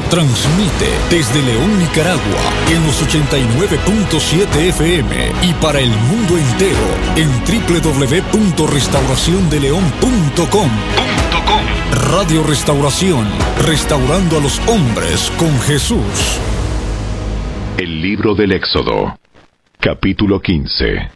Transmite desde León, Nicaragua, en los 89.7 FM y para el mundo entero en www.restauraciondeleon.com. Radio Restauración, restaurando a los hombres con Jesús. El libro del Éxodo, capítulo 15.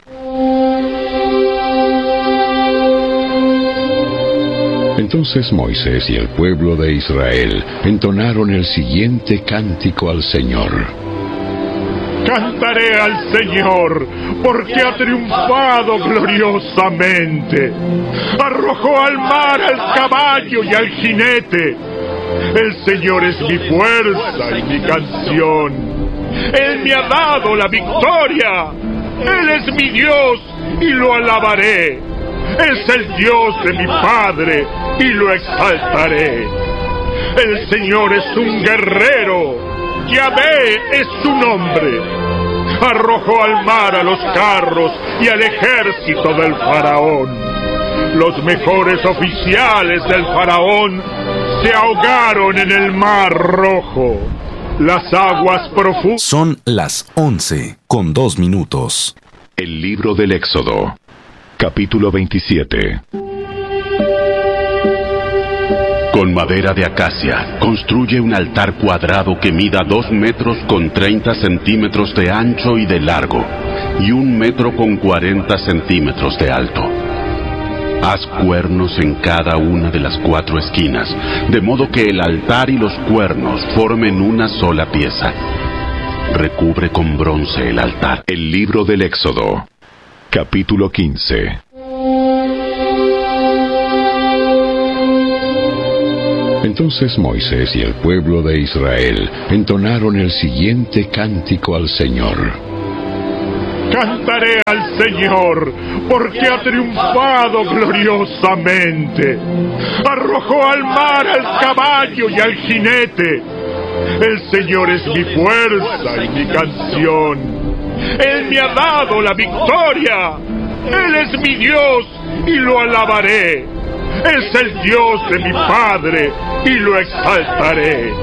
Entonces Moisés y el pueblo de Israel entonaron el siguiente cántico al Señor. Cantaré al Señor, porque ha triunfado gloriosamente. Arrojó al mar al caballo y al jinete. El Señor es mi fuerza y mi canción. Él me ha dado la victoria. Él es mi Dios y lo alabaré. Es el Dios de mi Padre y lo exaltaré. El Señor es un guerrero. Yahvé es su nombre. Arrojó al mar a los carros y al ejército del faraón. Los mejores oficiales del faraón se ahogaron en el mar rojo. Las aguas profundas. Son las 11:02. El libro del Éxodo, capítulo 27. Con madera de acacia, construye un altar cuadrado que mida 2 metros con 30 centímetros de ancho y de largo, y 1 metro con 40 centímetros de alto. Haz cuernos en cada una de las 4 esquinas, de modo que el altar y los cuernos formen una sola pieza. Recubre con bronce el altar. El libro del Éxodo, capítulo 15. Entonces Moisés y el pueblo de Israel entonaron el siguiente cántico al Señor. Cantaré al Señor, porque ha triunfado gloriosamente. Arrojó al mar al caballo y al jinete. El Señor es mi fuerza y mi canción. Él me ha dado la victoria. Él es mi Dios y lo alabaré. Es el Dios de mi Padre y lo exaltaré.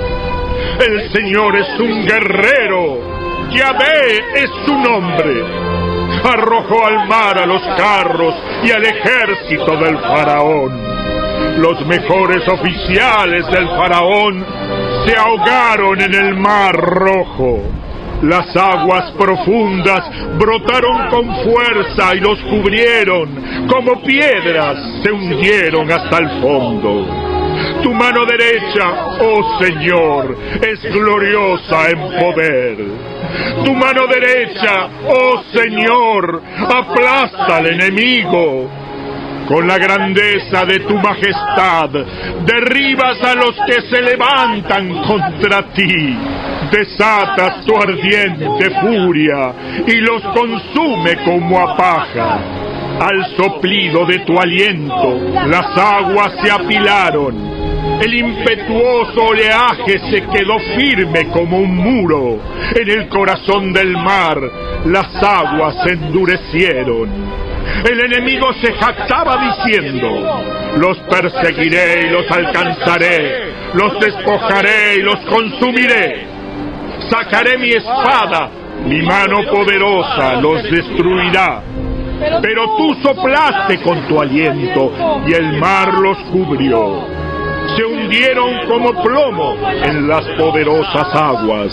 El Señor es un guerrero. Yahvé es su nombre. Arrojó al mar a los carros y al ejército del faraón. Los mejores oficiales del faraón se ahogaron en el mar rojo. Las aguas profundas brotaron con fuerza y los cubrieron. Como piedras se hundieron hasta el fondo. Tu mano derecha, oh Señor, es gloriosa en poder. Tu mano derecha, oh Señor, aplasta al enemigo. Con la grandeza de tu majestad, derribas a los que se levantan contra ti. Desatas tu ardiente furia y los consume como a paja. Al soplido de tu aliento, las aguas se apilaron. El impetuoso oleaje se quedó firme como un muro. En el corazón del mar, las aguas se endurecieron. El enemigo se jactaba diciendo: los perseguiré y los alcanzaré, los despojaré y los consumiré. Sacaré mi espada, mi mano poderosa los destruirá. Pero tú soplaste con tu aliento y el mar los cubrió. Se hundieron como plomo en las poderosas aguas.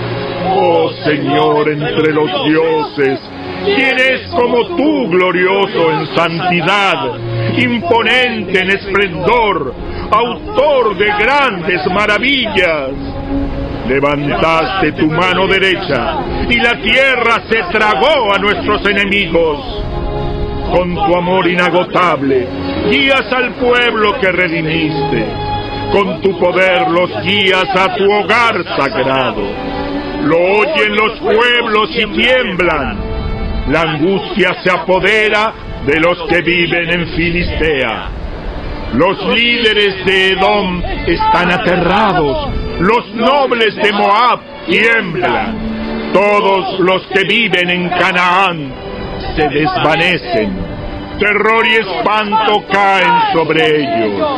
Oh Señor entre los dioses, ¿quién es como tú, glorioso en santidad, imponente en esplendor, autor de grandes maravillas? Levantaste tu mano derecha y la tierra se tragó a nuestros enemigos. Con tu amor inagotable, guías al pueblo que redimiste. Con tu poder los guías a tu hogar sagrado. Lo oyen los pueblos y tiemblan. La angustia se apodera de los que viven en Filistea. Los líderes de Edom están aterrados. Los nobles de Moab tiemblan. Todos los que viven en Canaán se desvanecen. Terror y espanto caen sobre ellos.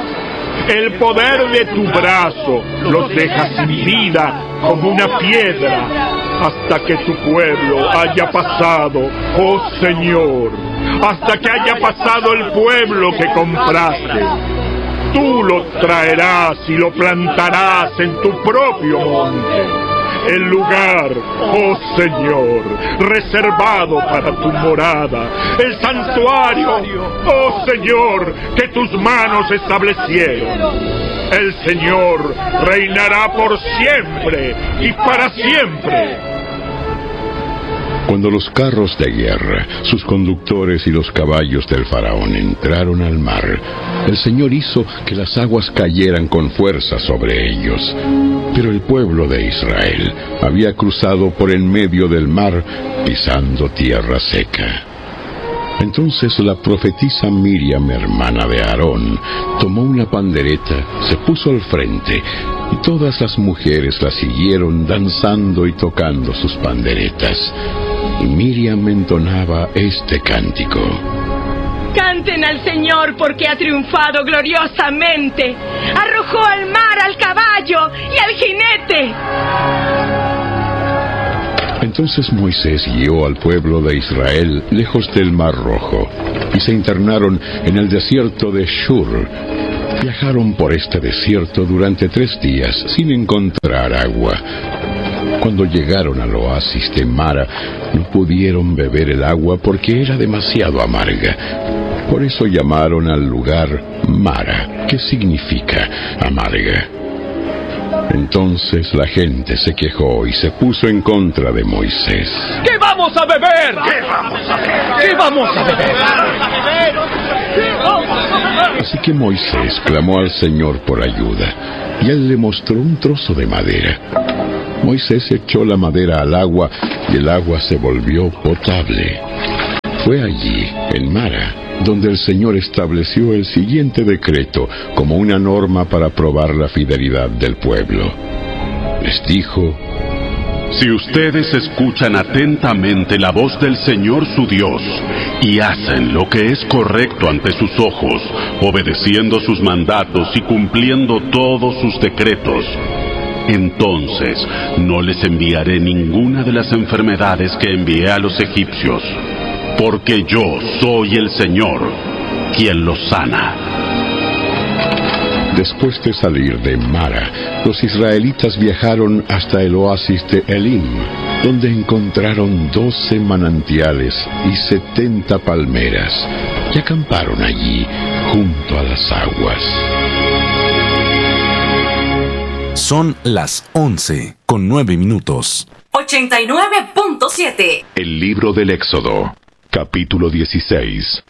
el poder de tu brazo los deja sin vida como una piedra, hasta que tu pueblo haya pasado, oh Señor, hasta que haya pasado el pueblo que compraste. Tú lo traerás y lo plantarás en tu propio monte, el lugar, oh Señor, reservado para tu morada, el santuario, oh Señor, que tus manos establecieron. El Señor reinará por siempre y para siempre. Cuando los carros de guerra, sus conductores y los caballos del faraón entraron al mar, el Señor hizo que las aguas cayeran con fuerza sobre ellos. Pero el pueblo de Israel había cruzado por en medio del mar, pisando tierra seca. Entonces la profetisa Miriam, hermana de Aarón, tomó una pandereta, se puso al frente, y todas las mujeres la siguieron danzando y tocando sus panderetas. Y Miriam entonaba este cántico: Canten al Señor porque ha triunfado gloriosamente. Arrojó al mar al caballo y al jinete. Entonces Moisés guió al pueblo de Israel lejos del Mar Rojo, y se internaron en el desierto de Shur. Viajaron por este desierto durante 3 días sin encontrar agua. Cuando llegaron al oasis de Mara, no pudieron beber el agua porque era demasiado amarga. Por eso llamaron al lugar Mara, que significa amarga. Entonces la gente se quejó y se puso en contra de Moisés. ¿Qué vamos a beber? ¿Qué vamos a beber? ¿Qué vamos a beber? Así que Moisés clamó al Señor por ayuda, y él le mostró un trozo de madera. Moisés echó la madera al agua, y el agua se volvió potable. Fue allí, en Mara, donde el Señor estableció el siguiente decreto como una norma para probar la fidelidad del pueblo. Les dijo: Si ustedes escuchan atentamente la voz del Señor su Dios y hacen lo que es correcto ante sus ojos, obedeciendo sus mandatos y cumpliendo todos sus decretos, entonces no les enviaré ninguna de las enfermedades que envié a los egipcios, porque yo soy el Señor, quien los sana. Después de salir de Mara, los israelitas viajaron hasta el oasis de Elim, donde encontraron 12 manantiales y 70 palmeras, y acamparon allí, junto a las aguas. Son las 11:09. 89.7. El libro del Éxodo, capítulo 16.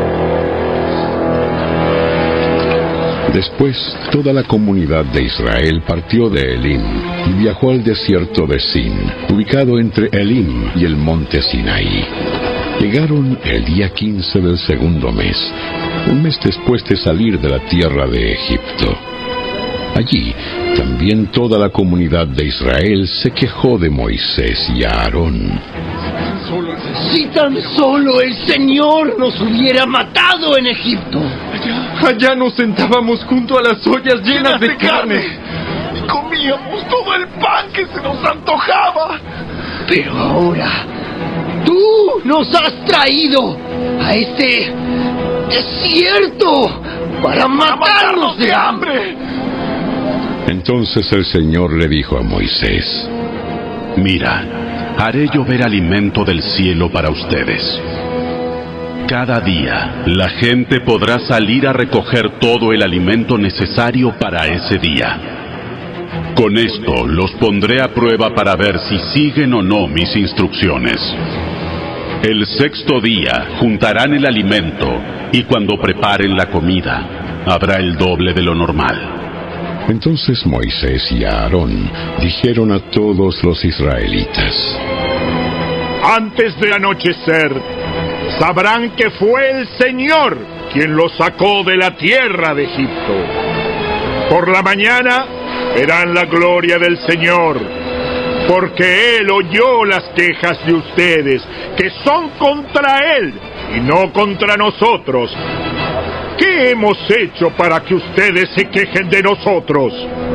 Después, toda la comunidad de Israel partió de Elim y viajó al desierto de Sin, ubicado entre Elim y el monte Sinaí. Llegaron el día 15 del segundo mes, un mes después de salir de la tierra de Egipto. Allí, también toda la comunidad de Israel se quejó de Moisés y Aarón. Si tan solo el Señor nos hubiera matado en Egipto. Allá nos sentábamos junto a las ollas llenas de carne y comíamos todo el pan que se nos antojaba. Pero ahora, tú nos has traído a este desierto para matarnos de hambre. Entonces el Señor le dijo a Moisés: Mira, haré llover alimento del cielo para ustedes. Cada día, la gente podrá salir a recoger todo el alimento necesario para ese día. Con esto, los pondré a prueba para ver si siguen o no mis instrucciones. El sexto día, juntarán el alimento, y cuando preparen la comida, habrá el doble de lo normal. Entonces Moisés y Aarón dijeron a todos los israelitas: Antes del anochecer, sabrán que fue el Señor quien los sacó de la tierra de Egipto. Por la mañana verán la gloria del Señor, porque Él oyó las quejas de ustedes, que son contra Él y no contra nosotros. ¿qué hemos hecho para que ustedes se quejen de nosotros?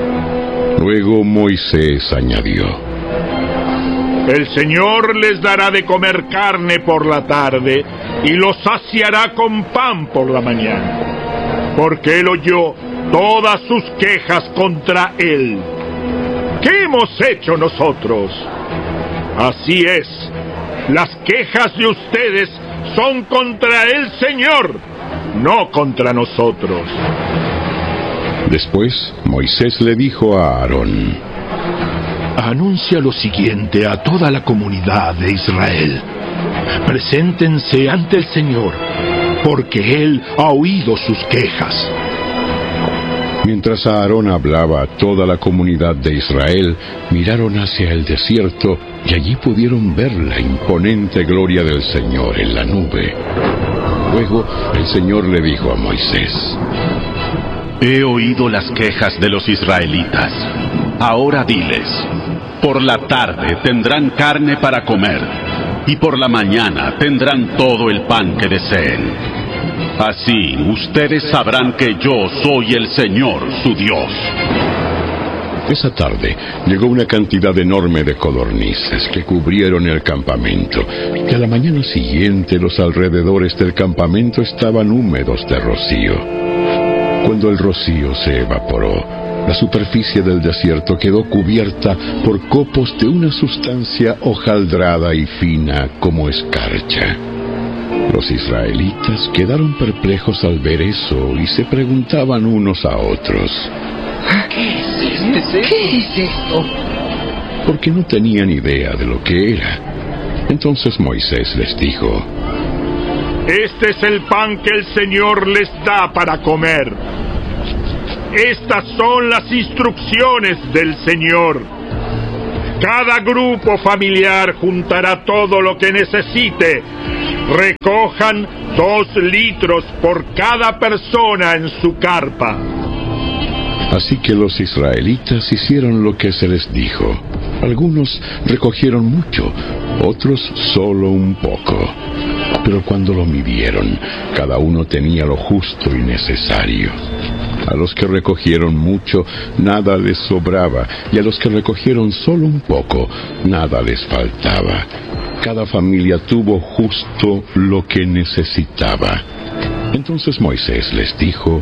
Luego Moisés añadió: El Señor les dará de comer carne por la tarde y los saciará con pan por la mañana, porque Él oyó todas sus quejas contra Él. ¿Qué hemos hecho nosotros? Así es, las quejas de ustedes son contra el Señor, no contra nosotros. Después Moisés le dijo a Aarón: Anuncia lo siguiente a toda la comunidad de Israel: preséntense ante el Señor, porque Él ha oído sus quejas. Mientras Aarón hablaba a toda la comunidad de Israel, miraron hacia el desierto y allí pudieron ver la imponente gloria del Señor en la nube. Luego el Señor le dijo a Moisés: He oído las quejas de los israelitas. Ahora diles: por la tarde tendrán carne para comer, y por la mañana tendrán todo el pan que deseen. Así ustedes sabrán que yo soy el Señor, su Dios. Esa tarde llegó una cantidad enorme de codornices que cubrieron el campamento, y a la mañana siguiente los alrededores del campamento estaban húmedos de rocío. Cuando el rocío se evaporó, la superficie del desierto quedó cubierta por copos de una sustancia hojaldrada y fina como escarcha. Los israelitas quedaron perplejos al ver eso y se preguntaban unos a otros: ¿Qué es esto? Porque no tenían idea de lo que era. Entonces Moisés les dijo: Este es el pan que el Señor les da para comer. Estas son las instrucciones del Señor. Cada grupo familiar juntará todo lo que necesite. Recojan 2 litros por cada persona en su carpa. Así que los israelitas hicieron lo que se les dijo. Algunos recogieron mucho, otros solo un poco. Pero cuando lo midieron, cada uno tenía lo justo y necesario. A los que recogieron mucho, nada les sobraba, y a los que recogieron solo un poco, nada les faltaba. Cada familia tuvo justo lo que necesitaba. Entonces Moisés les dijo: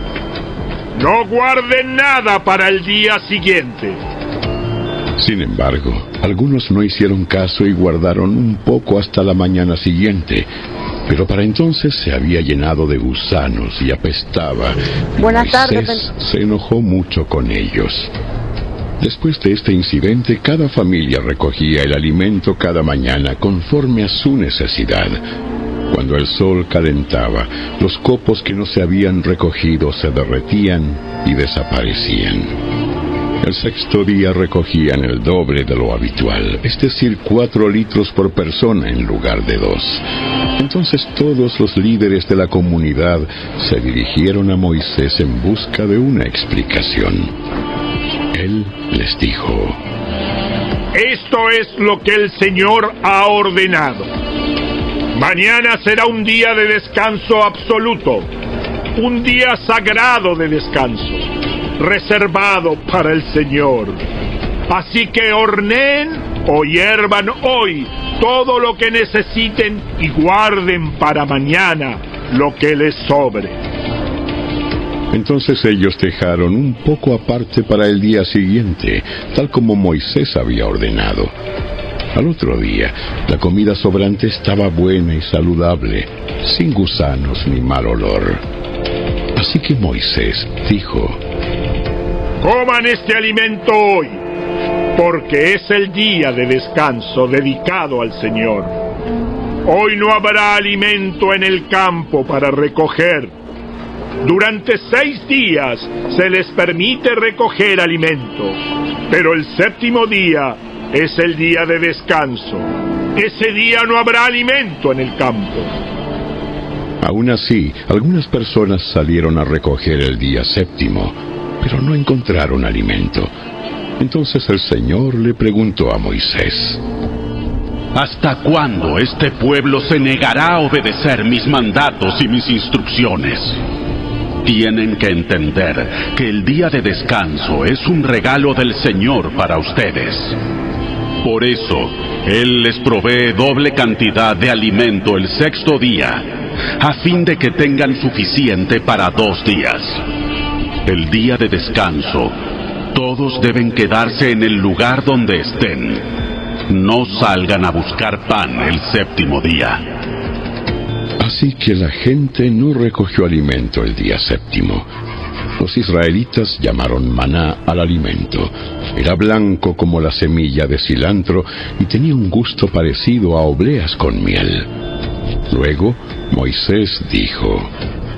No guarden nada para el día siguiente. Sin embargo, algunos no hicieron caso y guardaron un poco hasta la mañana siguiente. Pero para entonces se había llenado de gusanos y apestaba. Buenas tardes. Moisés se enojó mucho con ellos. Después de este incidente, cada familia recogía el alimento cada mañana conforme a su necesidad. Cuando el sol calentaba, los copos que no se habían recogido se derretían y desaparecían. El 6º día recogían el doble de lo habitual, es decir, 4 litros por persona en lugar de 2. Entonces todos los líderes de la comunidad se dirigieron a Moisés en busca de una explicación. Él les dijo: Esto es lo que el Señor ha ordenado. Mañana será un día de descanso absoluto, un día sagrado de descanso, reservado para el Señor. Así que horneen o hiervan hoy todo lo que necesiten y guarden para mañana lo que les sobre. Entonces ellos dejaron un poco aparte para el día siguiente, tal como Moisés había ordenado. Al otro día, la comida sobrante estaba buena y saludable, sin gusanos ni mal olor. Así que Moisés dijo: Coman este alimento hoy, porque es el día de descanso dedicado al Señor. Hoy no habrá alimento en el campo para recoger. Durante 6 días se les permite recoger alimento, pero el 7º día es el día de descanso. Ese día no habrá alimento en el campo. Aún así, algunas personas salieron a recoger el día 7º, pero no encontraron alimento. Entonces el Señor le preguntó a Moisés: ¿Hasta cuándo este pueblo se negará a obedecer mis mandatos y mis instrucciones? Tienen que entender que el día de descanso es un regalo del Señor para ustedes. Por eso, Él les provee doble cantidad de alimento el sexto día, a fin de que tengan suficiente para 2 días. El día de descanso, todos deben quedarse en el lugar donde estén. No salgan a buscar pan el séptimo día. Así que la gente no recogió alimento el día séptimo. Los israelitas llamaron maná al alimento. Era blanco como la semilla de cilantro y tenía un gusto parecido a obleas con miel. Luego, Moisés dijo: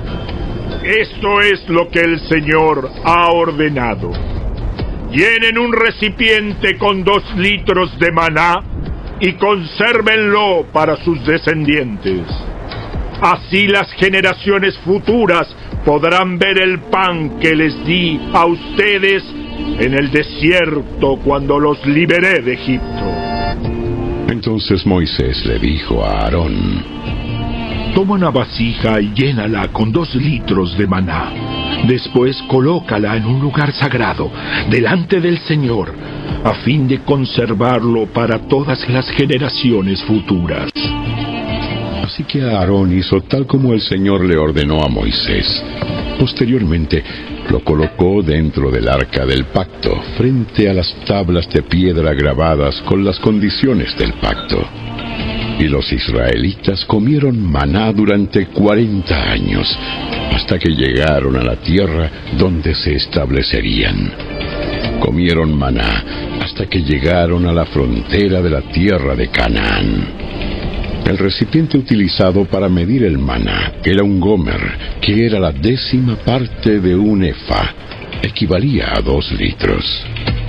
Esto es lo que el Señor ha ordenado. Llenen un recipiente con 2 litros de maná y consérvenlo para sus descendientes. Así las generaciones futuras podrán ver el pan que les di a ustedes en el desierto cuando los liberé de Egipto. Entonces Moisés le dijo a Aarón: Toma una vasija y llénala con 2 litros de maná. Después colócala en un lugar sagrado, delante del Señor, a fin de conservarlo para todas las generaciones futuras. Así que Aarón hizo tal como el Señor le ordenó a Moisés. Posteriormente, lo colocó dentro del arca del pacto, frente a las tablas de piedra grabadas con las condiciones del pacto. Y los israelitas comieron maná durante 40 años, hasta que llegaron a la tierra donde se establecerían. Comieron maná hasta que llegaron a la frontera de la tierra de Canaán. El recipiente utilizado para medir el maná era un gomer, que era la 10ª parte de un efa. Equivalía a 2 litros.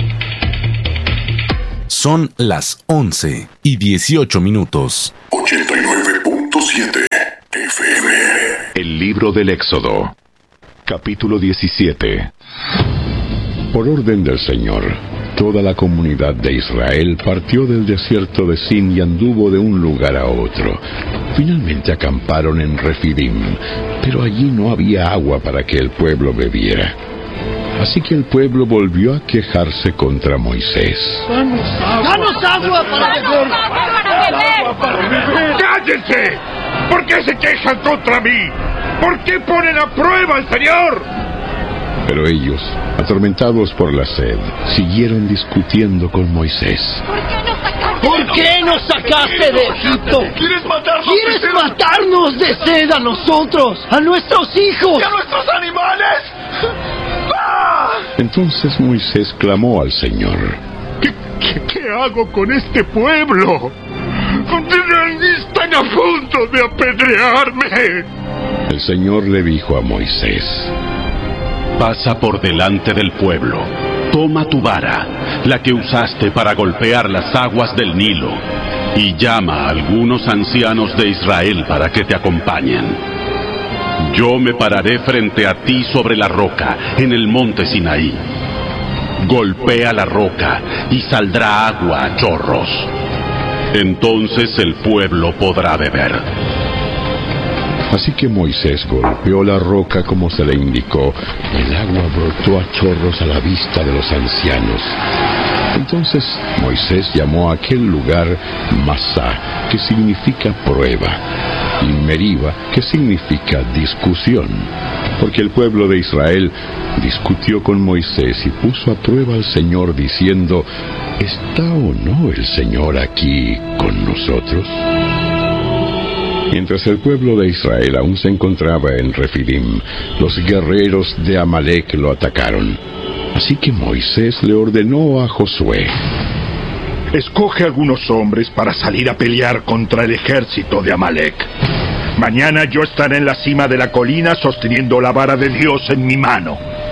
Son las 11:18. 89.7 FM. El libro del Éxodo, capítulo 17. Por orden del Señor, toda la comunidad de Israel partió del desierto de Sin y anduvo de un lugar a otro. Finalmente acamparon en Refidim, pero allí no había agua para que el pueblo bebiera. Así que el pueblo volvió a quejarse contra Moisés. ¡Danos agua para beber! ¡Cállense! ¿Por qué se quejan contra mí? ¿Por qué ponen a prueba al Señor? Pero ellos, atormentados por la sed, siguieron discutiendo con Moisés. ¿Por qué nos sacaste de Egipto? ¿Quieres matarnos? ¿Quieres matarnos de sed a nosotros, a nuestros hijos y a nuestros animales? ¡Ah! Entonces Moisés clamó al Señor: ¿Qué hago con este pueblo? Están a punto de apedrearme. El Señor le dijo a Moisés: Pasa por delante del pueblo. Toma tu vara, la que usaste para golpear las aguas del Nilo, y llama a algunos ancianos de Israel para que te acompañen. Yo me pararé frente a ti sobre la roca, en el monte Sinaí. Golpea la roca y saldrá agua a chorros. Entonces el pueblo podrá beber. Así que Moisés golpeó la roca como se le indicó. El agua brotó a chorros a la vista de los ancianos. Entonces Moisés llamó a aquel lugar Masá, que significa prueba, y Meriba, que significa discusión, porque el pueblo de Israel discutió con Moisés y puso a prueba al Señor diciendo: ¿está o no el Señor aquí con nosotros? Mientras el pueblo de Israel aún se encontraba en Refidim, los guerreros de Amalek lo atacaron. Así que Moisés le ordenó a Josué: Escoge algunos hombres para salir a pelear contra el ejército de Amalek. Mañana yo estaré en la cima de la colina sosteniendo la vara de Dios en mi mano.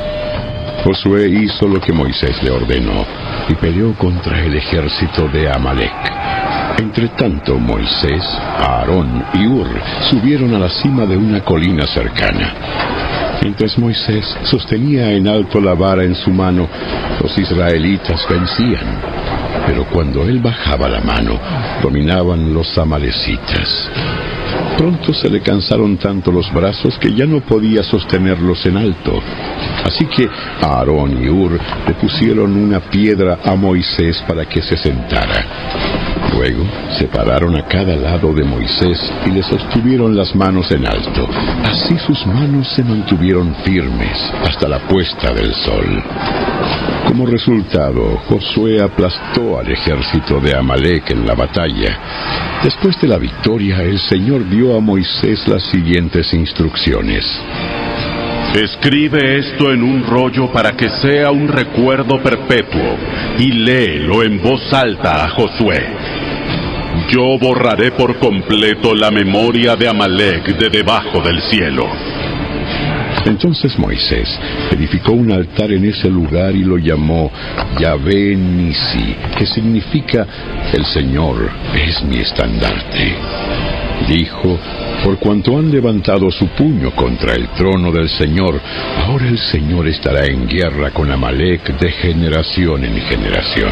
Josué hizo lo que Moisés le ordenó y peleó contra el ejército de Amalek. Entretanto, Moisés, Aarón y Hur subieron a la cima de una colina cercana. Mientras Moisés sostenía en alto la vara en su mano, los israelitas vencían. Pero cuando él bajaba la mano, dominaban los amalecitas. Pronto se le cansaron tanto los brazos que ya no podía sostenerlos en alto. Así que Aarón y Hur le pusieron una piedra a Moisés para que se sentara. Luego se pararon a cada lado de Moisés y le sostuvieron las manos en alto. Así sus manos se mantuvieron firmes hasta la puesta del sol. Como resultado, Josué aplastó al ejército de Amalec en la batalla. Después de la victoria, el Señor dio a Moisés las siguientes instrucciones. Escribe esto en un rollo para que sea un recuerdo perpetuo y léelo en voz alta a Josué. Yo borraré por completo la memoria de Amalec de debajo del cielo. Entonces Moisés edificó un altar en ese lugar y lo llamó Yahvé Nisi, que significa el Señor es mi estandarte. Dijo: por cuanto han levantado su puño contra el trono del Señor, ahora el Señor estará en guerra con Amalec de generación en generación.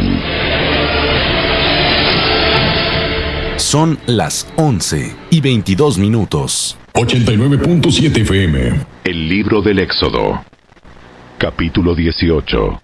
Son las 11:22. 89.7 FM. El libro del Éxodo, capítulo 18.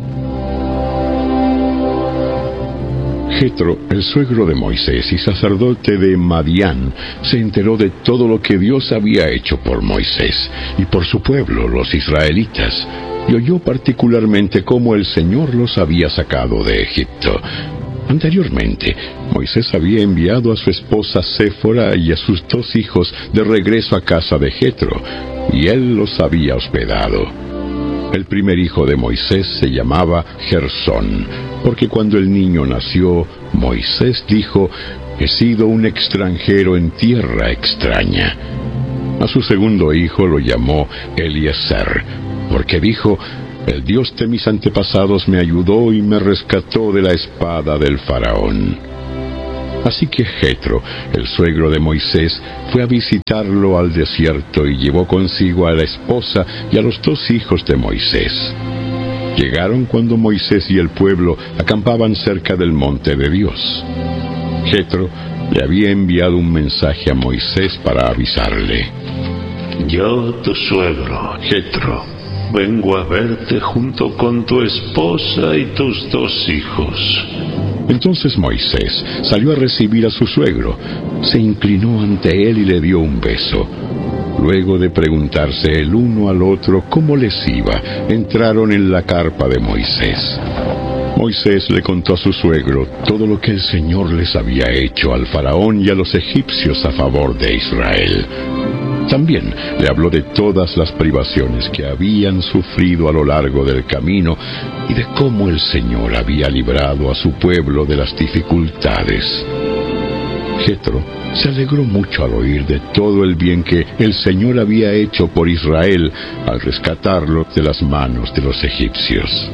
Jetro, el suegro de Moisés y sacerdote de Madián, se enteró de todo lo que Dios había hecho por Moisés y por su pueblo, los israelitas, y oyó particularmente cómo el Señor los había sacado de Egipto. Anteriormente, Moisés había enviado a su esposa Séfora y a sus 2 hijos de regreso a casa de Jetro, y él los había hospedado. El primer hijo de Moisés se llamaba Gersón, porque cuando el niño nació, Moisés dijo: he sido un extranjero en tierra extraña. A su segundo hijo lo llamó Eliezer, porque dijo: el Dios de mis antepasados me ayudó y me rescató de la espada del faraón. Así que Jetro, el suegro de Moisés, fue a visitarlo al desierto y llevó consigo a la esposa y a los 2 hijos de Moisés. Llegaron cuando Moisés y el pueblo acampaban cerca del monte de Dios. Jetro le había enviado un mensaje a Moisés para avisarle: yo, tu suegro, Jetro, vengo a verte junto con tu esposa y tus 2 hijos. Entonces Moisés salió a recibir a su suegro, se inclinó ante él y le dio un beso. Luego de preguntarse el uno al otro cómo les iba, entraron en la carpa de Moisés. Moisés le contó a su suegro todo lo que el Señor les había hecho al faraón y a los egipcios a favor de Israel. También le habló de todas las privaciones que habían sufrido a lo largo del camino y de cómo el Señor había librado a su pueblo de las dificultades. Jetro se alegró mucho al oír de todo el bien que el Señor había hecho por Israel al rescatarlo de las manos de los egipcios.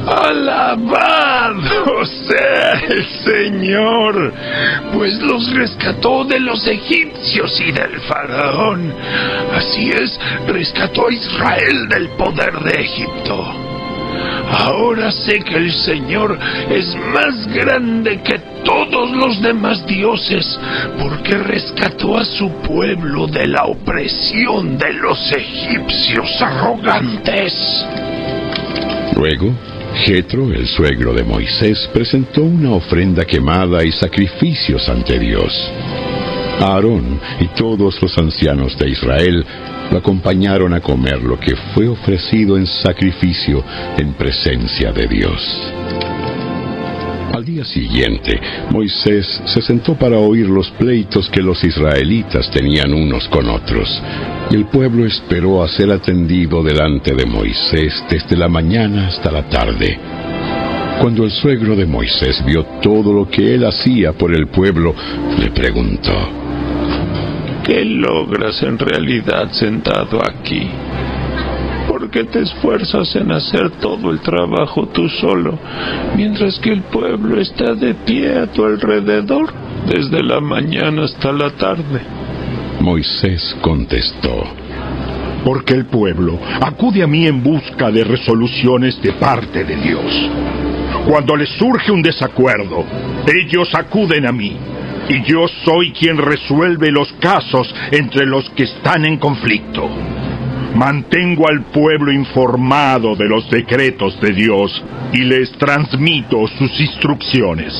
¡Alabado sea el Señor! Pues los rescató de los egipcios y del faraón. Así es, rescató a Israel del poder de Egipto. Ahora sé que el Señor es más grande que todos los demás dioses, porque rescató a su pueblo de la opresión de los egipcios arrogantes. Luego, Jetro, el suegro de Moisés, presentó una ofrenda quemada y sacrificios ante Dios. Aarón y todos los ancianos de Israel lo acompañaron a comer lo que fue ofrecido en sacrificio en presencia de Dios. Al día siguiente, Moisés se sentó para oír los pleitos que los israelitas tenían unos con otros, y el pueblo esperó a ser atendido delante de Moisés desde la mañana hasta la tarde. Cuando el suegro de Moisés vio todo lo que él hacía por el pueblo, le preguntó: ¿qué logras en realidad sentado aquí? ¿Por qué te esfuerzas en hacer todo el trabajo tú solo, mientras que el pueblo está de pie a tu alrededor desde la mañana hasta la tarde? Moisés contestó: porque el pueblo acude a mí en busca de resoluciones de parte de Dios. Cuando les surge un desacuerdo, ellos acuden a mí, y yo soy quien resuelve los casos entre los que están en conflicto. Mantengo al pueblo informado de los decretos de Dios y les transmito sus instrucciones.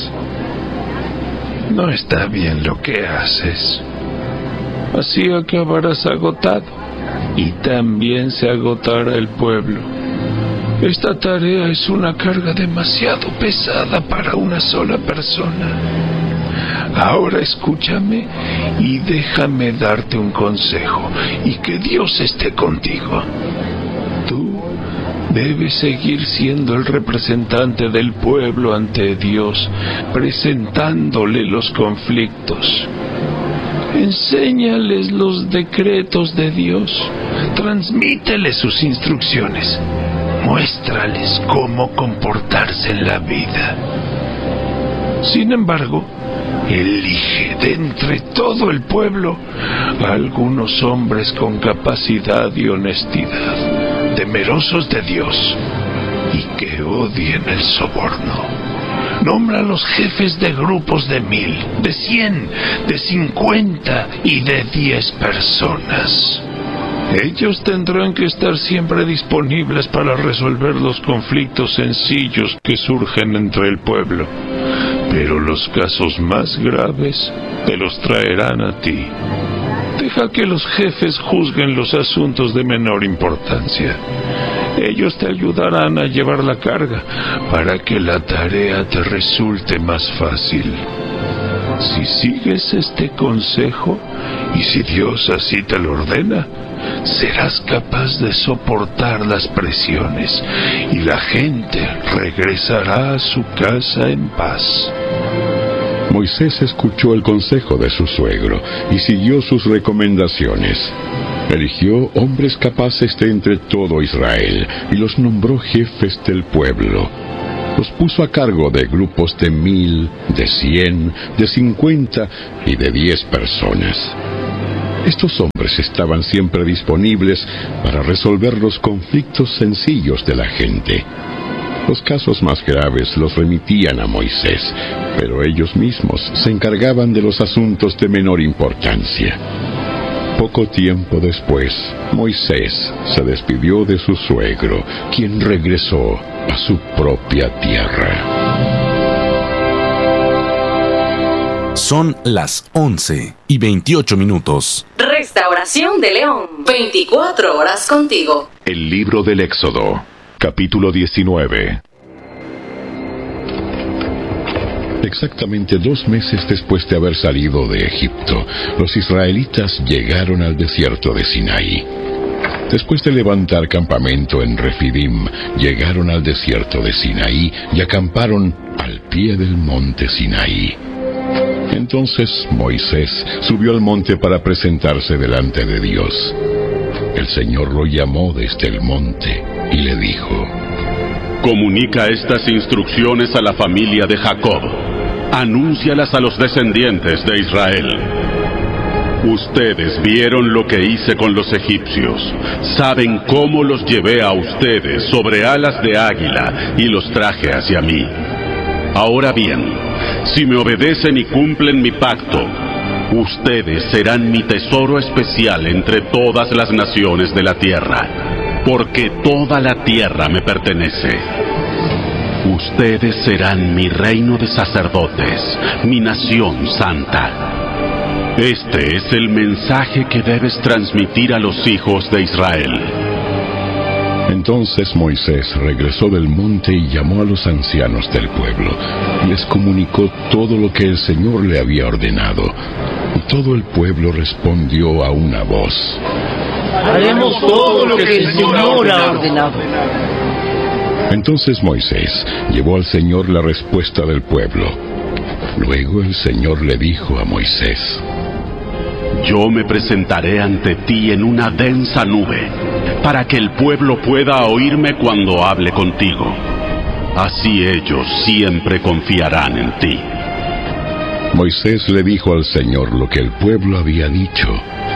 No está bien lo que haces. Así acabarás agotado, y también se agotará el pueblo. Esta tarea es una carga demasiado pesada para una sola persona. Ahora escúchame y déjame darte un consejo, y que Dios esté contigo. Tú debes seguir siendo el representante del pueblo ante Dios, presentándole los conflictos. Enséñales los decretos de Dios, transmíteles sus instrucciones, muéstrales cómo comportarse en la vida. Sin embargo, elige de entre todo el pueblo a algunos hombres con capacidad y honestidad, temerosos de Dios y que odien el soborno. Nombra a los jefes de grupos de 1000, de 100, de 50 y de 10 personas. Ellos tendrán que estar siempre disponibles para resolver los conflictos sencillos que surgen entre el pueblo, pero los casos más graves te los traerán a ti. Deja que los jefes juzguen los asuntos de menor importancia. Ellos te ayudarán a llevar la carga para que la tarea te resulte más fácil. Si sigues este consejo, y si Dios así te lo ordena, serás capaz de soportar las presiones y la gente regresará a su casa en paz. Moisés escuchó el consejo de su suegro y siguió sus recomendaciones. Eligió hombres capaces de entre todo Israel y los nombró jefes del pueblo. Los puso a cargo de grupos de 1000, de 100, de 50 y de 10 personas. Estos hombres estaban siempre disponibles para resolver los conflictos sencillos de la gente. Los casos más graves los remitían a Moisés, pero ellos mismos se encargaban de los asuntos de menor importancia. Poco tiempo después, Moisés se despidió de su suegro, quien regresó a su propia tierra. Son las 11:28. Restauración de León, 24 horas contigo. El libro del Éxodo, capítulo 19. Exactamente 2 meses después de haber salido de Egipto, los israelitas llegaron al desierto de Sinaí. Después de levantar campamento en Refidim, llegaron al desierto de Sinaí y acamparon al pie del monte Sinaí. Entonces Moisés subió al monte para presentarse delante de Dios. El Señor lo llamó desde el monte y le dijo: Comunica estas instrucciones a la familia de Jacob. Anúncialas a los descendientes de Israel. Ustedes vieron lo que hice con los egipcios. Saben cómo los llevé a ustedes sobre alas de águila y los traje hacia mí. Ahora bien, si me obedecen y cumplen mi pacto, ustedes serán mi tesoro especial entre todas las naciones de la tierra, porque toda la tierra me pertenece. Ustedes serán mi reino de sacerdotes, mi nación santa. Este es el mensaje que debes transmitir a los hijos de Israel. Entonces Moisés regresó del monte y llamó a los ancianos del pueblo, y les comunicó todo lo que el Señor le había ordenado. Y todo el pueblo respondió a una voz: haremos todo lo que el Señor ha ordenado. Entonces Moisés llevó al Señor la respuesta del pueblo. Luego el Señor le dijo a Moisés: Yo me presentaré ante ti en una densa nube, para que el pueblo pueda oírme cuando hable contigo. Así ellos siempre confiarán en ti. Moisés le dijo al Señor lo que el pueblo había dicho.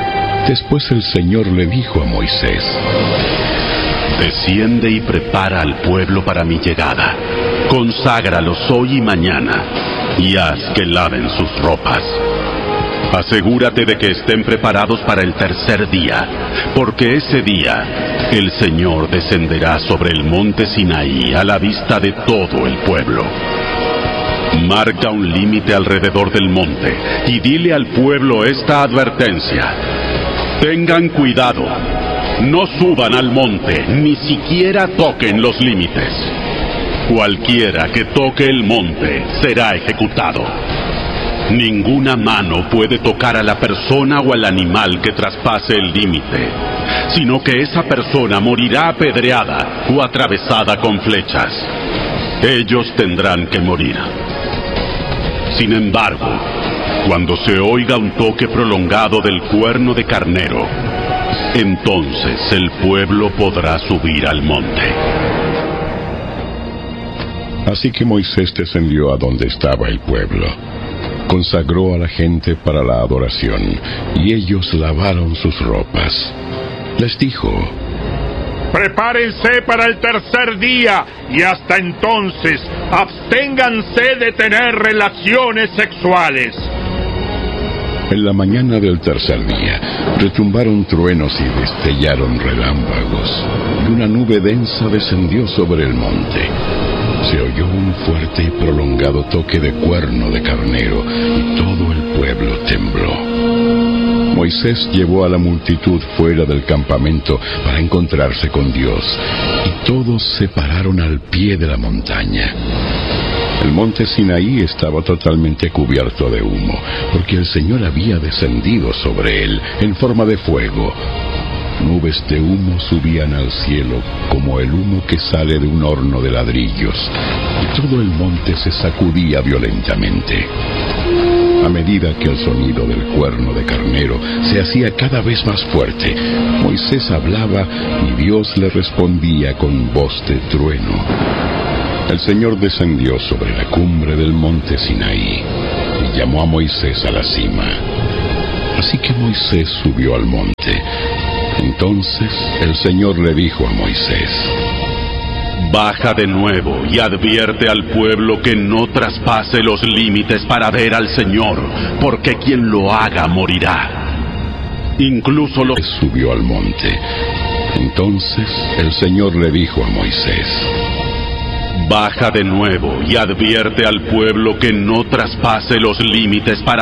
Después el Señor le dijo a Moisés: Desciende y prepara al pueblo para mi llegada. Conságralos hoy y mañana, y haz que laven sus ropas. Asegúrate de que estén preparados para el tercer día, porque ese día el Señor descenderá sobre el monte Sinaí a la vista de todo el pueblo. Marca un límite alrededor del monte y dile al pueblo esta advertencia: tengan cuidado, no suban al monte, ni siquiera toquen los límites. Cualquiera que toque el monte será ejecutado. Ninguna mano puede tocar a la persona o al animal que traspase el límite, sino que esa persona morirá apedreada o atravesada con flechas. Ellos tendrán que morir. Sin embargo, cuando se oiga un toque prolongado del cuerno de carnero, entonces el pueblo podrá subir al monte. Así que Moisés descendió a donde estaba el pueblo. Consagró a la gente para la adoración, y ellos lavaron sus ropas. Les dijo: prepárense para el tercer día, y hasta entonces absténganse de tener relaciones sexuales. En la mañana del tercer día, retumbaron truenos y destellaron relámpagos, y una nube densa descendió sobre el monte. Se oyó un fuerte y prolongado toque de cuerno de carnero, y todo el pueblo tembló. Moisés llevó a la multitud fuera del campamento para encontrarse con Dios, y todos se pararon al pie de la montaña. El monte Sinaí estaba totalmente cubierto de humo, porque el Señor había descendido sobre él en forma de fuego. Nubes de humo subían al cielo como el humo que sale de un horno de ladrillos, y todo el monte se sacudía violentamente. A medida que el sonido del cuerno de carnero se hacía cada vez más fuerte, Moisés hablaba y Dios le respondía con voz de trueno. El Señor descendió sobre la cumbre del monte Sinaí y llamó a Moisés a la cima. Así que Moisés subió al monte. Entonces el Señor le dijo a Moisés: baja de nuevo y advierte al pueblo que no traspase los límites para ver al Señor, porque quien lo haga morirá. Incluso lo subió al monte. Entonces el Señor le dijo a Moisés: baja de nuevo y advierte al pueblo que no traspase los límites para